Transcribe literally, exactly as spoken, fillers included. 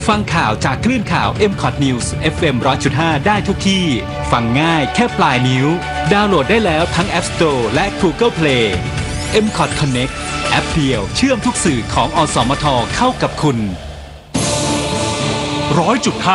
ฟังข่าวจากคลื่นข่าว เอ็ม คอท News เอฟ เอ็ม หนึ่งร้อยจุดห้า ได้ทุกที่ ฟังง่ายแค่ปลายนิ้ว ดาวน์โหลดได้แล้วทั้ง App Store และ Google Play เอ็ม คอท Connect แอปเดียวเชื่อมทุกสื่อของอสมทเข้ากับคุณร้อยจุดห้า